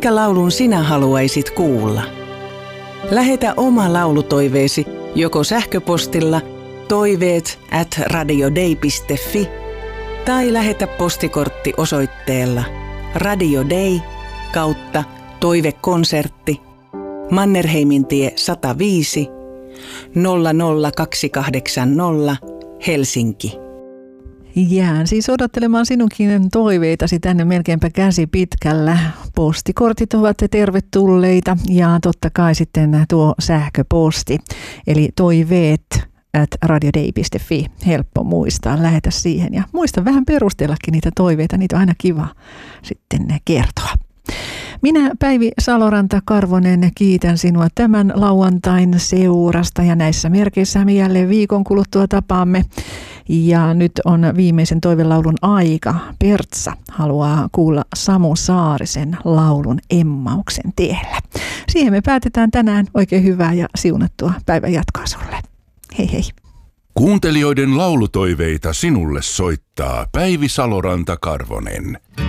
Minkä laulun sinä haluaisit kuulla? Lähetä oma laulutoiveesi joko sähköpostilla toiveet@radiodei.fi tai lähetä postikortti osoitteella Radio Dei /Toivekonsertti Mannerheimintie 105 00280 Helsinki. Jään siis odottelemaan sinunkin toiveitasi tänne melkeinpä käsi pitkällä. Postikortit ovat tervetulleita ja totta kai sitten tuo sähköposti, eli toiveet@radiodei.fi. Helppo muistaa, lähetä siihen ja muista vähän perustellakin niitä toiveita, niitä on aina kiva sitten kertoa. Minä Päivi Saloranta-Karvonen kiitän sinua tämän lauantain seurasta ja näissä merkeissä me jälleen viikon kuluttua tapaamme. Ja nyt on viimeisen toivelaulun aika. Pertsa haluaa kuulla Samu Saarisen laulun Emmauksen tiellä. Siihen me päätetään tänään. Oikein hyvää ja siunattua päivän jatkoa sulle. Hei hei. Kuuntelijoiden laulutoiveita sinulle soittaa Päivi Saloranta-Karvonen.